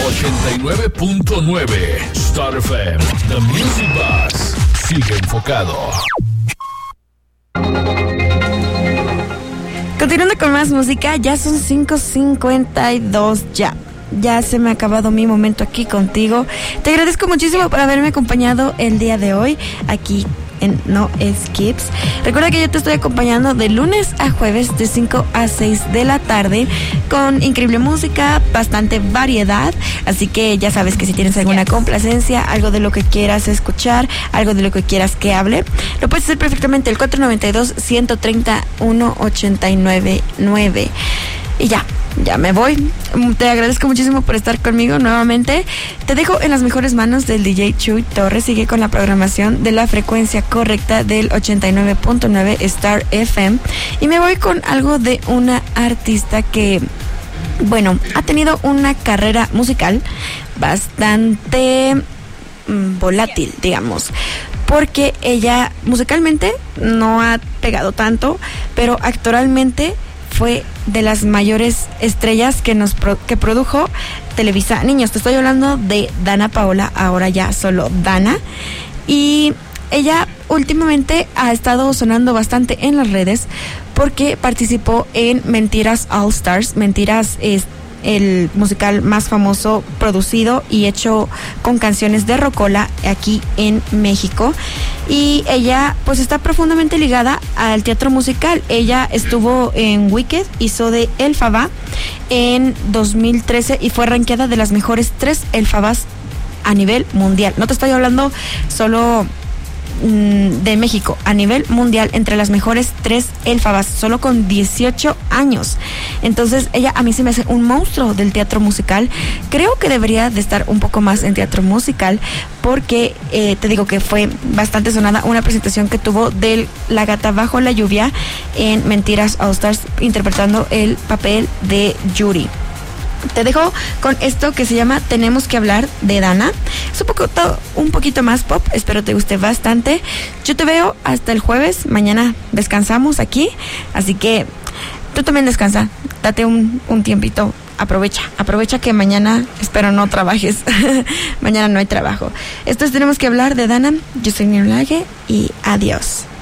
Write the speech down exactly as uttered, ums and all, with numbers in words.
ochenta y nueve punto nueve Star F M, The Music Box. Sigue enfocado. Continuando con más música, ya son cinco cincuenta y dos ya. Ya se me ha acabado mi momento aquí contigo. Te agradezco muchísimo por haberme acompañado el día de hoy aquí en No Skips. Recuerda que yo te estoy acompañando de lunes a jueves de cinco a seis de la tarde con increíble música, bastante variedad, así que ya sabes que si tienes alguna complacencia, algo de lo que quieras escuchar, algo de lo que quieras que hable, lo puedes hacer perfectamente el cuatro nueve dos, uno tres uno, ocho nueve nueve. Y ya, ya me voy. Te agradezco muchísimo por estar conmigo nuevamente. Te dejo en las mejores manos del D J Chuy Torres. Sigue con la programación de la frecuencia correcta del ochenta y nueve punto nueve Star F M. Y me voy con algo de una artista que, bueno, ha tenido una carrera musical bastante mmm, volátil, digamos. Porque ella musicalmente no ha pegado tanto, pero actoralmente fue de las mayores estrellas que nos pro, que produjo Televisa Niños. Te estoy hablando de Dana Paola, ahora ya solo Dana. Y ella últimamente ha estado sonando bastante en las redes porque participó en Mentiras All Stars. Mentiras es el musical más famoso producido y hecho con canciones de Rocola aquí en México. Y ella pues está profundamente ligada al teatro musical. Ella estuvo en Wicked, hizo de Elphaba en dos mil trece y fue rankeada de las mejores tres Elphabas a nivel mundial. No te estoy hablando solo de México, a nivel mundial, entre las mejores tres Elphabas, solo con dieciocho años. Entonces ella a mí se me hace un monstruo del teatro musical. Creo que debería de estar un poco más en teatro musical porque eh, te digo que fue bastante sonada una presentación que tuvo de La Gata Bajo la Lluvia en Mentiras All Stars, interpretando el papel de Yuri. Te dejo con esto que se llama Tenemos que hablar, de Dana. Es un poco todo, un poquito más pop. Espero te guste bastante. Yo te veo hasta el jueves. Mañana descansamos aquí, así que tú también descansa. Date un, un tiempito. Aprovecha, aprovecha que mañana espero no trabajes. Mañana no hay trabajo. Esto es Tenemos que hablar, de Dana. Yo soy Nirolague y adiós.